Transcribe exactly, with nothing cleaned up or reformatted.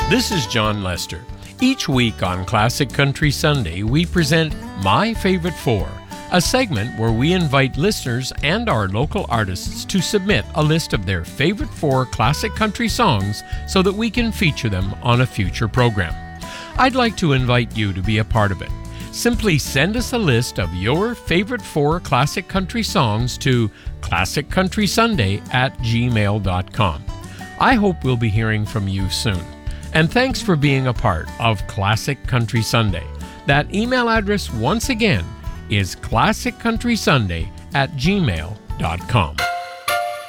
This is John Lester. Each week on Classic Country Sunday, we present My Favorite Four, a segment where we invite listeners and our local artists to submit a list of their favorite four classic country songs so that we can feature them on a future program. I'd like to invite you to be a part of it. Simply send us a list of your favorite four classic country songs to classic country sunday at gmail dot com. I hope we'll be hearing from you soon. And thanks for being a part of Classic Country Sunday. That email address, once again, is classic country sunday at gmail dot com.